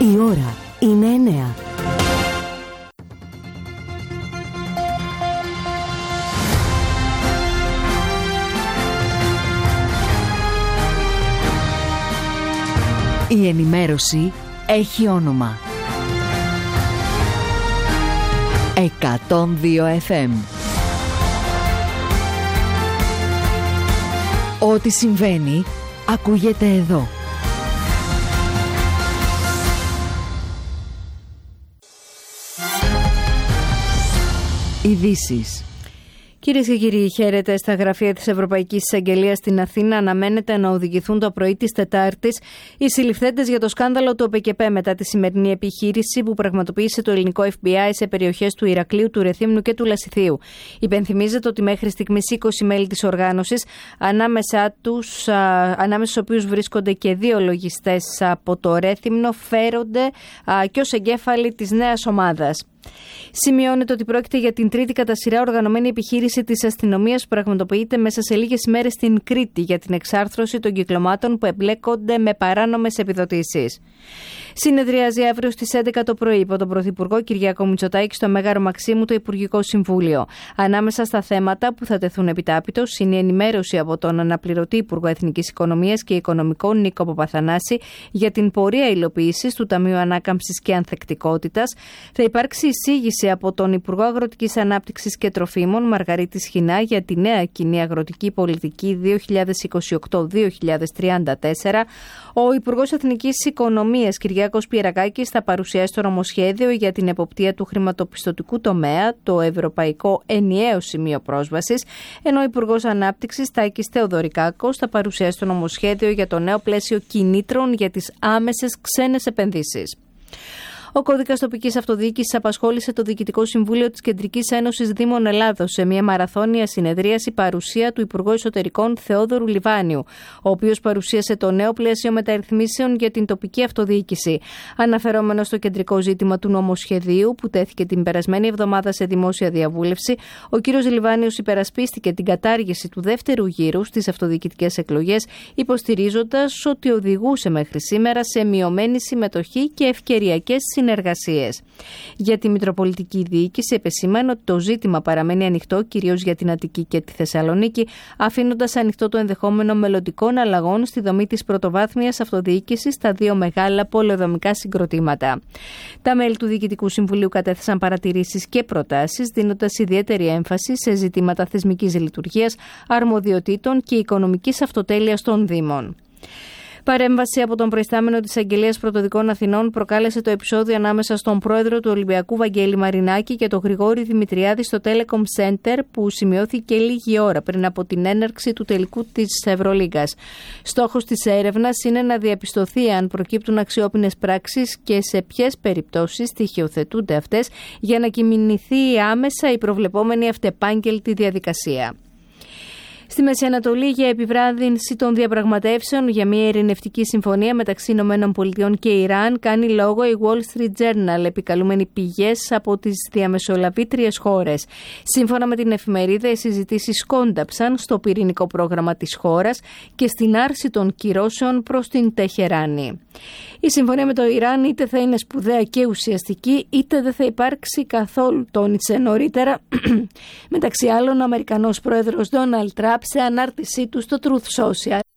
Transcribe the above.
Η ώρα είναι 9. Η ενημέρωση έχει όνομα. 102 FM. Ό,τι συμβαίνει ακούγεται εδώ. Ειδήσεις. Κυρίες και κύριοι, χαίρετε. Στα γραφεία της Ευρωπαϊκής Εισαγγελίας στην Αθήνα αναμένεται να οδηγηθούν το πρωί της Τετάρτης οι συλληφθέντες για το σκάνδαλο του ΟΠΕΚΕΠΕ μετά τη σημερινή επιχείρηση που πραγματοποίησε το ελληνικό FBI σε περιοχές του Ηρακλείου, του Ρεθύμνου και του Λασιθίου. Υπενθυμίζεται ότι μέχρι στιγμής 20 μέλη της οργάνωσης, ανάμεσα στους οποίους βρίσκονται και 2 λογιστές από το Ρέθυμνο, φέρονται και ως εγκέφαλοι της νέας ομάδας. Σημειώνεται ότι πρόκειται για την τρίτη κατά σειρά οργανωμένη επιχείρηση της αστυνομίας που πραγματοποιείται μέσα σε λίγες ημέρες στην Κρήτη για την εξάρθρωση των κυκλωμάτων που εμπλέκονται με παράνομες επιδοτήσεις. Συνεδριάζει αύριο στις 11 το πρωί υπό τον Πρωθυπουργό Κυριάκο Μητσοτάκη στο Μέγαρο Μαξίμου το Υπουργικό Συμβούλιο. Ανάμεσα στα θέματα που θα τεθούν επιτάπητος είναι η ενημέρωση από τον αναπληρωτή Υπουργό Εθνικής Οικονομίας και Οικονομικών Νίκο Παπαθανάση για την πορεία υλοποίησης του Ταμείου Ανάκαμψης και Ανθεκτικότητας. Θα υπάρξει εισήγηση από τον Υπουργό Αγροτικής Ανάπτυξης και Τροφίμων Μαργαρίτη Σχοινά για τη νέα κοινή αγροτική πολιτική 2028-2034. Ο Υπουργός Εθνικής Οικονομίας Κυριάκος Πιερακάκης θα παρουσιάσει το νομοσχέδιο για την εποπτεία του χρηματοπιστωτικού τομέα, το Ευρωπαϊκό Ενιαίο Σημείο Πρόσβασης, ενώ ο Υπουργός Ανάπτυξης Τάκης Θεοδωρικάκος θα παρουσιάσει το νομοσχέδιο για το νέο πλαίσιο κινήτρων για τις άμεσες ξένες επενδύσεις. Ο κώδικας τοπικής αυτοδιοίκησης απασχόλησε το Διοικητικό Συμβούλιο της Κεντρικής Ένωσης Δήμων Ελλάδος σε μια μαραθώνια συνεδρίαση παρουσία του Υπουργού Εσωτερικών Θεόδωρου Λιβάνιου, ο οποίος παρουσίασε το νέο πλαίσιο μεταρρυθμίσεων για την τοπική αυτοδιοίκηση. Αναφερόμενο στο κεντρικό ζήτημα του νομοσχεδίου που τέθηκε την περασμένη εβδομάδα σε δημόσια διαβούλευση, ο κ. Λιβάνιος υπερασπίστηκε την κατάργηση του δεύτερου γύρου στις αυτοδιοικητικές εκλογές, υποστηρίζοντας ότι οδηγούσε μέχρι σήμερα σε μειωμένη συμμετοχή και ευκαιριακές συνεργασίες. Για τη Μητροπολιτική Διοίκηση επεσήμανε ότι το ζήτημα παραμένει ανοιχτό κυρίως για την Αττική και τη Θεσσαλονίκη, αφήνοντας ανοιχτό το ενδεχόμενο μελλοντικών αλλαγών στη δομή της πρωτοβάθμιας αυτοδιοίκησης στα 2 μεγάλα πολεοδομικά συγκροτήματα. Τα μέλη του Διοικητικού Συμβουλίου κατέθεσαν παρατηρήσεις και προτάσεις, δίνοντας ιδιαίτερη έμφαση σε ζητήματα θεσμικής λειτουργίας, αρμοδιοτήτων και οικονομικής αυτοτέλειας των Δήμων. Παρέμβαση από τον προϊστάμενο της Αγγελίας Πρωτοδικών Αθηνών προκάλεσε το επεισόδιο ανάμεσα στον πρόεδρο του Ολυμπιακού Βαγγέλη Μαρινάκη και τον Γρηγόρη Δημητριάδη στο Telecom Center, που σημειώθηκε λίγη ώρα πριν από την έναρξη του τελικού της Ευρωλίγκας. Στόχος της έρευνας είναι να διαπιστωθεί αν προκύπτουν αξιόπινες πράξεις και σε ποιες περιπτώσεις στοιχειοθετούνται αυτές για να κινηθεί άμεσα η προβλεπόμενη αυτεπάγγελτη διαδικασία. Στη Μέση Ανατολή, για επιβράδυνση των διαπραγματεύσεων για μια ειρηνευτική συμφωνία μεταξύ ΗΠΑ και Ιράν κάνει λόγο η Wall Street Journal, επικαλούμενη πηγές από τις διαμεσολαβήτριες χώρες. Σύμφωνα με την εφημερίδα, οι συζητήσεις κόνταψαν στο πυρηνικό πρόγραμμα της χώρας και στην άρση των κυρώσεων προς την Τεχεράνη. Η συμφωνία με το Ιράν είτε θα είναι σπουδαία και ουσιαστική, είτε δεν θα υπάρξει καθόλου, τόνισε νωρίτερα, μεταξύ άλλων ο Αμερικανός πρόεδρος Ντόναλντ Τραμπ σε ανάρτησή του στο Truth Social.